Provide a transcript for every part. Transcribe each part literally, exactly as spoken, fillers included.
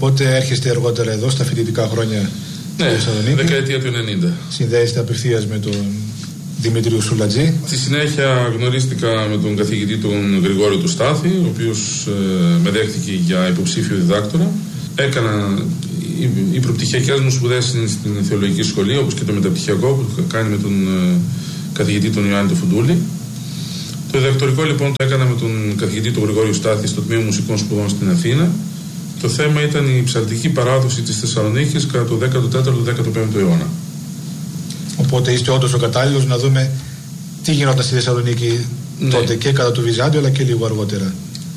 Οπότε έρχεστε αργότερα εδώ στα φοιτητικά χρόνια. Ναι, δεκαετία του ενενήντα. Συνδέεστε απευθείας με τον Δημήτριο Σουλατζή. Στη συνέχεια γνωρίστηκα με τον καθηγητή τον Γρηγόριο του Στάθη, ο οποίος ε, με δέχτηκε για υποψήφιο διδάκτορα. Έκανα οι, οι προπτυχιακές μου σπουδές στην θεολογική σχολή, όπως και το μεταπτυχιακό που είχα κάνει με τον ε, καθηγητή τον Ιωάννη τον Φουντούλη. Το διδακτορικό λοιπόν το έκανα με τον καθηγητή τον Γρηγόριο Στάθη στο Τμήμα Μουσικών Σπουδών στην Αθήνα. Το θέμα ήταν η ψαλτική παράδοση της Θεσσαλονίκης κατά το δέκατο τέταρτο δέκατο πέμπτο αιώνα. Οπότε είστε όντως ο κατάλληλος να δούμε τι γινόταν στη Θεσσαλονίκη ναι. τότε και κατά το Βυζάντιο αλλά και λίγο αργότερα.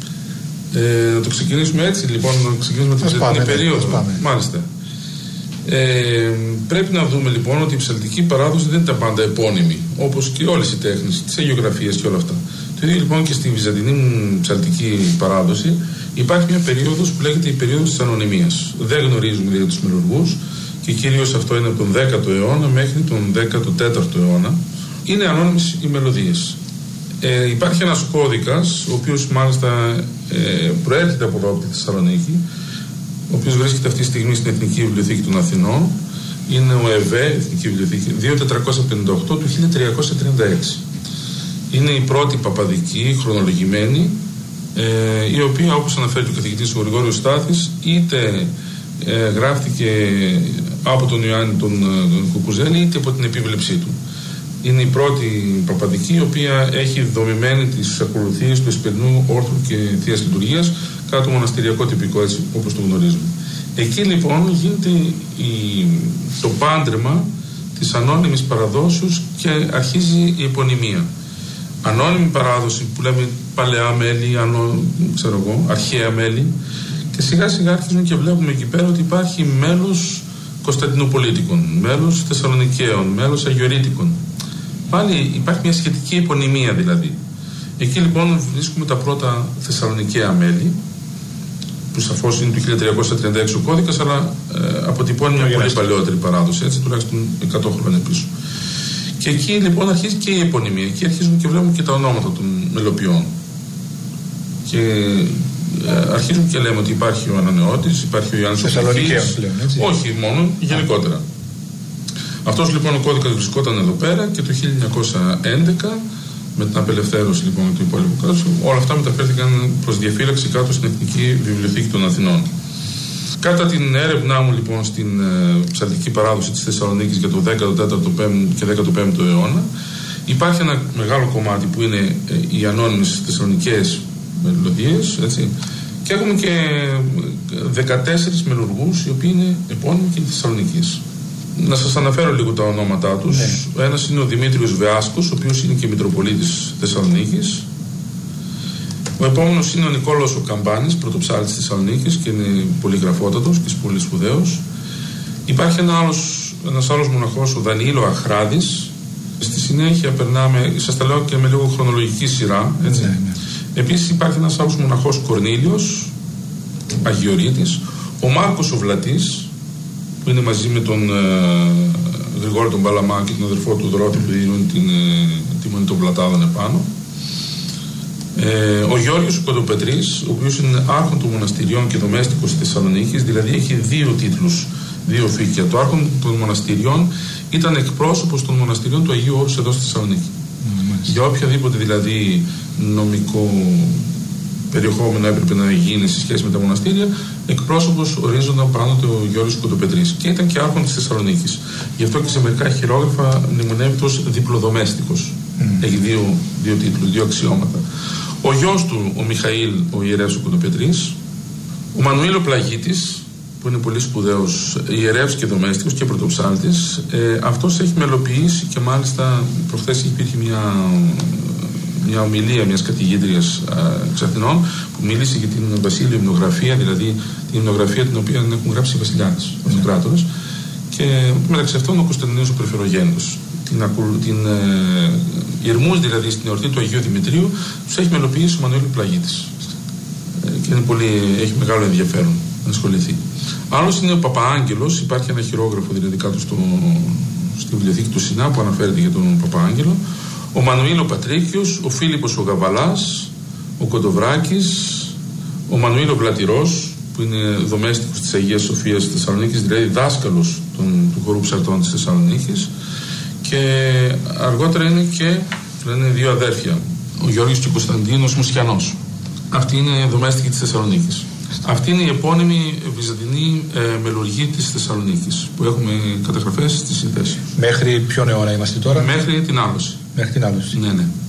Ε, να το ξεκινήσουμε έτσι λοιπόν, να ξεκινήσουμε την ψαλτική περίοδο. Ναι, μάλιστα. Ε, πρέπει να δούμε λοιπόν ότι η ψαλτική παράδοση δεν ήταν πάντα επώνυμη, όπως και όλες οι τέχνες, τις αγιογραφίες και όλα αυτά. Το ίδιο λοιπόν και στη βυζαντινή ψαλτική παράδοση υπάρχει μια περίοδος που λέγεται η περίοδος της ανωνυμίας. Δεν γνωρίζουμε δηλαδή τους μελουργούς και κυρίως αυτό είναι από τον δέκατο αιώνα μέχρι τον δέκατο τέταρτο αιώνα. Είναι ανώνυμες οι μελωδίες. Ε, υπάρχει ένας κώδικας, ο οποίος μάλιστα ε, προέρχεται από εδώ από τη Θεσσαλονίκη, ο οποίος βρίσκεται αυτή τη στιγμή στην Εθνική Βιβλιοθήκη των Αθηνών. Είναι ο ΕΒΕ, Εθνική Βιβλιοθήκη, δύο χιλιάδες τετρακόσια πενήντα οκτώ του χίλια τριακόσια τριάντα έξι. Είναι η πρώτη παπαδική, χρονολογημένη, ε, η οποία, όπως αναφέρει ο καθηγητής ο Γρηγόριος Στάθης, είτε ε, γράφτηκε από τον Ιωάννη τον, τον Κουκουζέλη, είτε από την επίβλεψή του. Είναι η πρώτη παπαδική, η οποία έχει δομημένη τις ακολουθίες του Εσπερινού Όρθρου και Θείας Λειτουργίας κατά το μοναστηριακό τυπικό, έτσι όπως το γνωρίζουμε. Εκεί λοιπόν γίνεται η, το πάντρεμα της ανώνυμης παραδόσεως και αρχίζει η επωνυμία. Ανώνυμη παράδοση που λέμε παλαιά μέλη, ανώ, ξέρω εγώ, αρχαία μέλη, και σιγά σιγά αρχίζουμε και βλέπουμε εκεί πέρα ότι υπάρχει μέλος Κωνσταντινοπολίτικων, μέλος Θεσσαλονικαίων, μέλος Αγιορείτικων. Πάλι υπάρχει μια σχετική επωνυμία δηλαδή. Εκεί λοιπόν βρίσκουμε τα πρώτα Θεσσαλονικαία μέλη, που σαφώς είναι του χίλια τριακόσια τριάντα έξι ο κώδικας, αλλά ε, αποτυπώνει μια πολύ παλαιότερη παράδοση, έτσι, τουλάχιστον εκατό χρόνια πίσω. Και εκεί λοιπόν αρχίζει και η επωνυμία. Εκεί αρχίζουμε και βλέπουμε και τα ονόματα των μελοποιών. Και ε, αρχίζουμε και λέμε ότι υπάρχει ο Ανανεώτης, υπάρχει ο Ιωάννης ο Πλαγίτης. Όχι μόνο, γενικότερα. Αυτός λοιπόν ο κώδικας βρισκόταν εδώ πέρα και το χίλια εννιακόσια έντεκα, με την απελευθέρωση λοιπόν του υπόλοιπου κράτους, όλα αυτά μεταφέρθηκαν προς διαφύλαξη κάτω στην Εθνική Βιβλιοθήκη των Αθηνών. Κατά την έρευνά μου λοιπόν στην ε, ψαλτική παράδοση της Θεσσαλονίκης για το δέκατο τέταρτο και δέκατο πέμπτο αιώνα, υπάρχει ένα μεγάλο κομμάτι που είναι ε, οι ανώνυμες θεσσαλονικές μελωδίες, έτσι, και έχουμε και δεκατέσσερις μελουργούς οι οποίοι είναι επώνυμοι και Θεσσαλονικής. Να σας αναφέρω λίγο τα ονόματά τους. Ναι. Ο ένας είναι ο Δημήτριος Βεάσκος, ο οποίος είναι και Μητροπολίτης Θεσσαλονίκης. Ο επόμενος είναι ο Νικόλαος ο Καμπάνης, πρωτοψάλτης της Θεσσαλονίκης και είναι πολύ γραφότατος και πολύ σπουδαίος. Υπάρχει ένα άλλος, ένας άλλος μοναχός, ο Δανιήλ Αχράδης. Στη συνέχεια περνάμε, σας τα λέω και με λίγο χρονολογική σειρά, έτσι. Ναι, ναι. Επίσης υπάρχει ένας άλλος μοναχός, Κορνήλιος, Αγιορείτης. Ο Μάρκος ο Βλατής, που είναι μαζί με τον ε, Γρηγόρη τον Παλαμά και τον αδερφό του Δρότη που δίνουν την ε, τιμόνη των Πλατάδων επάνω. Ε, ο Γιώργος ο Κοντοπετρής, ο οποίος είναι άρχον των μοναστηριών και δομέστικος της Θεσσαλονίκης, δηλαδή έχει δύο τίτλους, δύο φύκια. Το άρχον των μοναστηριών ήταν εκπρόσωπος των μοναστηριών του Αγίου Όρους εδώ στη Θεσσαλονίκη. Mm, Για οποιαδήποτε δηλαδή νομικό περιεχόμενο έπρεπε να γίνει σε σχέση με τα μοναστήρια, εκπρόσωπος ορίζονταν πάνω του ο Γιώργος Κοντοπετρής και ήταν και άρχον της Θεσσαλονίκης. Γι' αυτό και σε μερικά χειρόγραφα μνημονεύεται ως διπλοδομέστικος. Mm. Έχει δύο, δύο τίτλους, δύο αξιώματα. Ο γιος του, ο Μιχαήλ, ο ιερεύς ο Κοντοπετρής, ο Μανουήλ ο Πλαγίτης, που είναι πολύ σπουδαίος ιερεύς και δομέστικος και πρωτοψάλτης, ε, αυτός έχει μελοποιήσει και μάλιστα προχθές υπήρχε μια, μια ομιλία μιας καθηγήτριας εξ Αθηνών που μίλησε για την βασίλειο υμνογραφία, δηλαδή την υμνογραφία την οποία έχουν γράψει οι βασιλιάδες, ο αυτοκράτορας, και μεταξύ αυτών ο Κωνσταντινίος ο Περιφερογέννητος. Την, την ε, Ιρμούς δηλαδή στην εορτή του Αγίου Δημητρίου τους έχει μελοποιήσει ο Μανουήλ Πλαγίτης ε, και είναι πολύ, έχει μεγάλο ενδιαφέρον να ασχοληθεί. Άλλος είναι ο Παπαάγγελος, υπάρχει ένα χειρόγραφο δηλαδή κάτω στο, στη βιβλιοθήκη του Σινά που αναφέρεται για τον Παπαάγγελο. Ο Μανουήλ ο Πατρίκιος, ο Φίλιππος ο Γαβαλάς, ο Κοντοβράκης, ο Μανουήλ ο Βλατηρός, που είναι δομέστικος της Αγίας Σοφίας της Θεσσαλονίκης, δηλαδή δάσκαλος των, του χορού ψαρτών της Θεσσαλονίκης, και αργότερα είναι και λένε δύο αδέρφια, ο Γιώργης και ο Κωνσταντίνος Μουσιανός. Αυτή είναι δομέστικη της Θεσσαλονίκης. Αυτή είναι η επώνυμη βυζαντινή ε, μελουργή της Θεσσαλονίκης που έχουμε καταγραφές στη συνθέση. Μέχρι ποιον αιώνα είμαστε τώρα? Μέχρι την Άλωση. Μέχρι την Άλωση. Ναι, ναι.